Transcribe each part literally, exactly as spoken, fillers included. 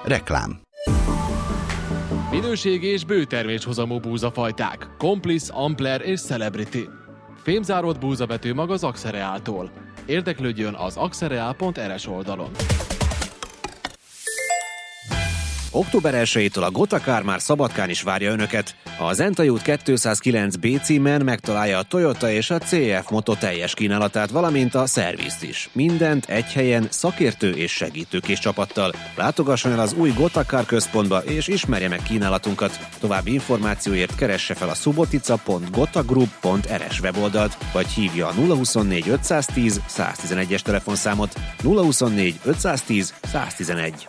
Reklám. Minőségi és bőterméshozamú búzafajták. Complice, Ampler és Celebrity. Fémzáródott búzavetőmag az Axereáltól. Érdeklődjön az axereál pont er es oldalon. október elsejétől a Gotakár már Szabadkán is várja Önöket. A Zentai út kétszázkilenc bé címen megtalálja a Toyota és a cé ef Moto teljes kínálatát, valamint a szervizt is. Mindent egy helyen szakértő és segítőkés csapattal. Látogasson el az új Gotakár központba és ismerje meg kínálatunkat. További információért keresse fel a subotica pont gotagroup pont er es weboldalt, vagy hívja a nulla huszonnégy ötszáztíz száztizenegyes telefonszámot. nulla huszonnégy ötszáztíz száztizenegy.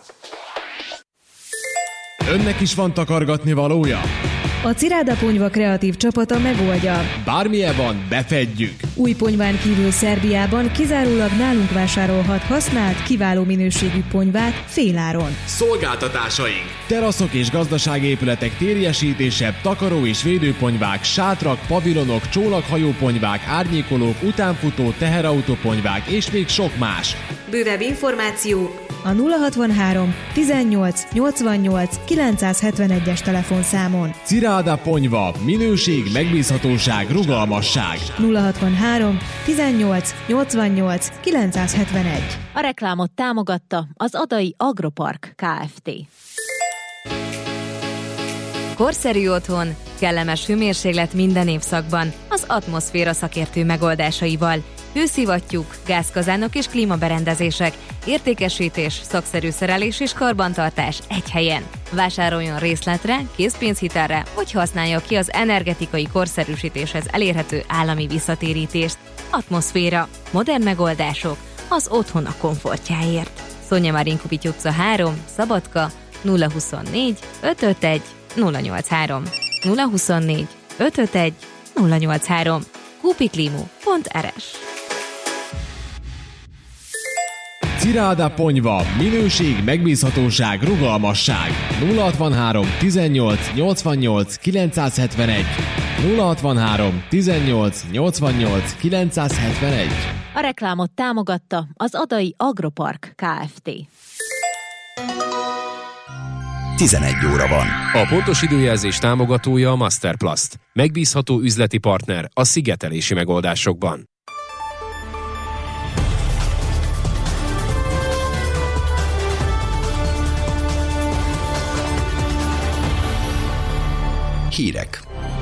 Önnek is van takargatni valója? A Ciráda Ponyva kreatív csapata megoldja. Bármilyen van, befedjük! Új ponyván kívül Szerbiában kizárólag nálunk vásárolhat használt, kiváló minőségű ponyvát féláron. Szolgáltatásaink! Teraszok és gazdasági épületek térjesítése, takaró és védőponyvák, sátrak, pavilonok, csónakhajóponyvák, árnyékolók, utánfutó, teherautóponyvák és még sok más. Bővebb információ a nulla hatvanhárom tizennyolc nyolcvannyolc kilencszázhetvenegyes telefonszámon. Ciráda Ponyva, minőség, megbízhatóság, rugalmasság. nulla hatvanhárom tizennyolc nyolcvannyolc kilencszázhetvenegy. A reklámot támogatta az Adai Agropark Kft. Korszerű otthon, kellemes hőmérséklet minden évszakban, az Atmoszféra szakértő megoldásaival. Hőszivattyúk, gázkazánok és klímaberendezések, értékesítés, szakszerű szerelés és karbantartás egy helyen. Vásároljon részletre, készpénzhitelre, vagy használja ki az energetikai korszerűsítéshez elérhető állami visszatérítést. Atmoszféra. Modern megoldások az otthon a komfortjáért. Szonya Marinkovics utca három, Szabadka, nulla huszonnégy ötvenöt nulla nyolcvanhárom, nulla huszonnégy ötvenöt nulla nyolcvanhárom, kupiklimu pont er es. Ciráda Ponyva, minőség, megbízhatóság, rugalmasság. nulla hatvanhárom tizennyolc nyolcvannyolc kilencszázhetvenegy, nulla hatvanhárom tizennyolc nyolcvannyolc kilencszázhetvenegy. A reklámot támogatta az Adai Agropark Kft. tizenegy óra van. A pontos időjelzés támogatója a Masterplast. Megbízható üzleti partner a szigetelési megoldásokban. Hírek.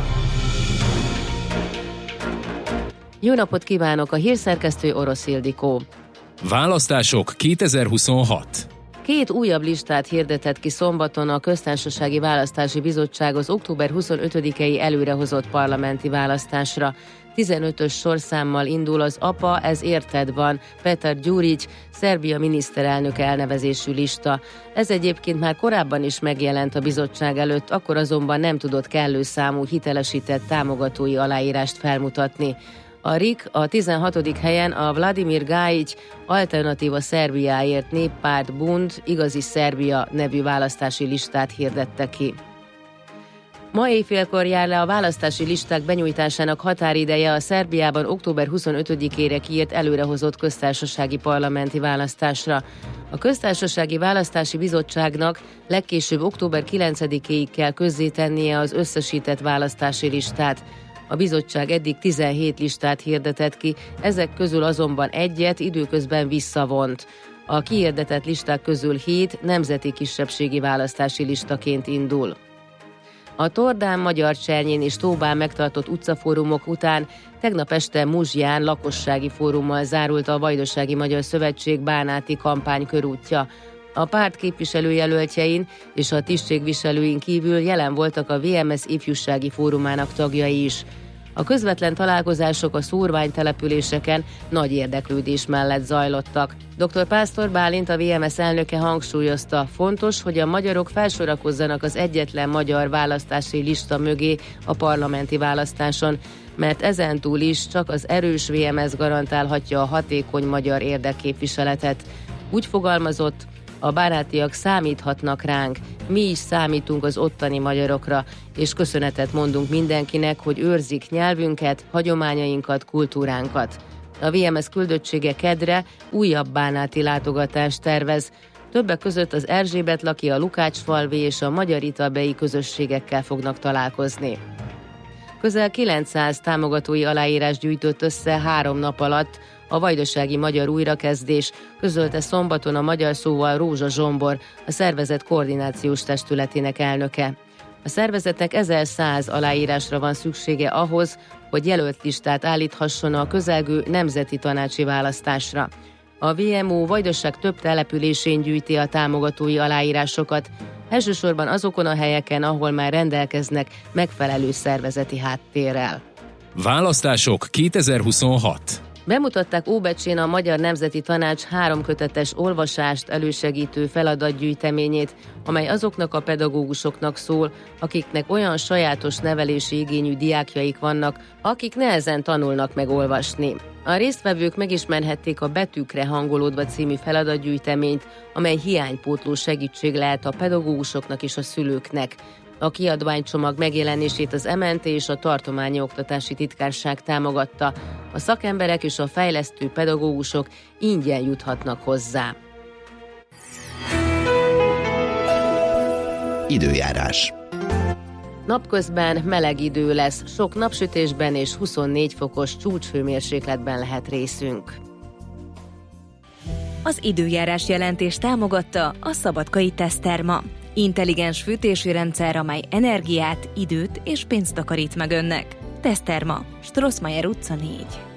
Jó napot kívánok, a hírszerkesztő Orosz Ildikó. Választások kétezer-huszonhat. Két újabb listát hirdetett ki szombaton a Köztársasági Választási Bizottság az október huszonötödikei előrehozott parlamenti választásra. tizenötös sorszámmal indul az á pé á, ez érted van, Petar Gyurics, Szerbia miniszterelnöke elnevezésű lista. Ez egyébként már korábban is megjelent a bizottság előtt, akkor azonban nem tudott kellő számú hitelesített támogatói aláírást felmutatni. A er i ká a tizenhatodik helyen a Vladimir Gajic Alternatíva Szerbiáért Néppárt Bund Igazi Szerbia nevű választási listát hirdette ki. Ma éjfélkor jár le a választási listák benyújtásának határideje a Szerbiában október huszonötödikére kiírt előrehozott köztársasági parlamenti választásra. A Köztársasági Választási Bizottságnak legkésőbb október kilencedikéig kell közzétennie az összesített választási listát. A bizottság eddig tizenhét listát hirdetett ki, ezek közül azonban egyet időközben visszavont. A kihirdetett listák közül hét nemzeti kisebbségi választási listaként indul. A Tordán, Magyarcsernyén és Tóbán megtartott utcafórumok után tegnap este Muzsján lakossági fórummal zárult a Vajdasági Magyar Szövetség bánáti kampány körútja. A párt képviselőjelöltjein és a tisztségviselőin kívül jelen voltak a vé em es ifjúsági fórumának tagjai is. A közvetlen találkozások a szórványtelepüléseken nagy érdeklődés mellett zajlottak. doktor Pásztor Bálint, a vé em es elnöke hangsúlyozta, fontos, hogy a magyarok felsorakozzanak az egyetlen magyar választási lista mögé a parlamenti választáson, mert ezentúl is csak az erős vé em es garantálhatja a hatékony magyar érdekképviseletet. Úgy fogalmazott, a bánátiak számíthatnak ránk, mi is számítunk az ottani magyarokra, és köszönetet mondunk mindenkinek, hogy őrzik nyelvünket, hagyományainkat, kultúránkat. A vé em es küldöttsége kedre újabb bánáti látogatást tervez. Többek között az Erzsébetlaki, a Lukácsfalvi és a Magyar Italbei közösségekkel fognak találkozni. Közel kilencszáz támogatói aláírás gyűjtött össze három nap alatt a vajdasági magyar újrakezdés, közölte szombaton a Magyar Szóval Rózsa Zsombor, a szervezet koordinációs testületének elnöke. A szervezetnek ezerszáz aláírásra van szüksége ahhoz, hogy jelölt listát állíthasson a közelgő nemzeti tanácsi választásra. A vé em o Vajdaság több településén gyűjti a támogatói aláírásokat, elsősorban azokon a helyeken, ahol már rendelkeznek megfelelő szervezeti háttérrel. Választások kétezer-huszonhat. Bemutatták Óbecsén a Magyar Nemzeti Tanács háromkötetes olvasást elősegítő feladatgyűjteményét, amely azoknak a pedagógusoknak szól, akiknek olyan sajátos nevelési igényű diákjaik vannak, akik nehezen tanulnak meg olvasni. A résztvevők megismerhették a Betűkre hangolódva című feladatgyűjteményt, amely hiánypótló segítség lehet a pedagógusoknak és a szülőknek. A kiadványcsomag megjelenését az em en té és a Tartományi Oktatási Titkárság támogatta. A szakemberek és a fejlesztő pedagógusok ingyen juthatnak hozzá. Időjárás. Napközben meleg idő lesz, sok napsütésben és huszonnégy fokos csúcshőmérsékletben lehet részünk. Az időjárás jelentés támogatta a Szabadkai Teszterma. Intelligens fűtési rendszer, amely energiát, időt és pénzt takarít meg önnek. Teszterma, Strossmayer utca négy.